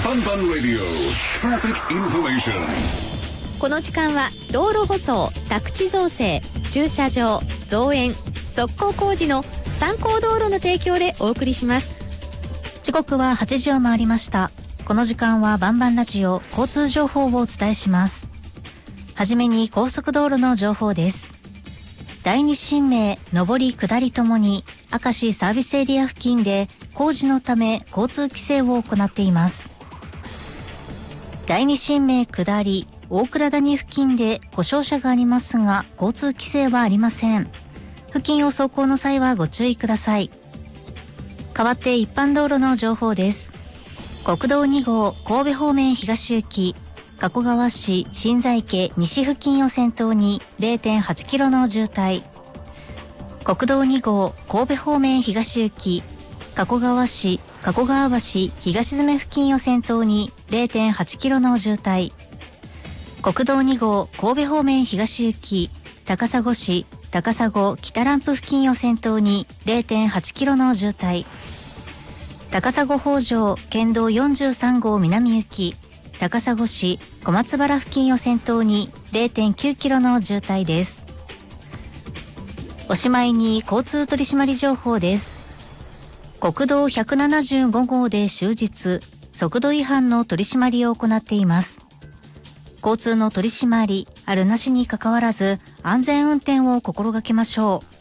バンバンラディオトラフィックインフォメーション。 この時間は道路舗装、宅地造成、駐車場、造園、側溝工事の参考道路の提供でお送りします。 時刻は8時を回りました。この時間はバンバンラジオ交通情報をお伝えします。はじめに高速道路の情報です。第二新名上り下りともに明石サービスエリア付近で工事のため交通規制を行っています。第二新名下り大倉谷付近で故障車がありますが交通規制はありません。付近を走行の際はご注意ください。代わって一般道路の情報です。国道2号神戸方面東行き加古川市新在家西付近を先頭に 0.8 キロの渋滞。国道2号神戸方面東行き加古川市加古川橋東詰付近を先頭に 0.8 キロの渋滞。国道2号神戸方面東行き高砂市高砂北ランプ付近を先頭に 0.8 キロの渋滞。高砂北条県道43号南行き高砂市小松原付近を先頭に 0.9 キロの渋滞です。おしまいに交通取締情報です。国道175号で終日速度違反の取り締まりを行っています。交通の取り締まりあるなしにかかわらず安全運転を心がけましょう。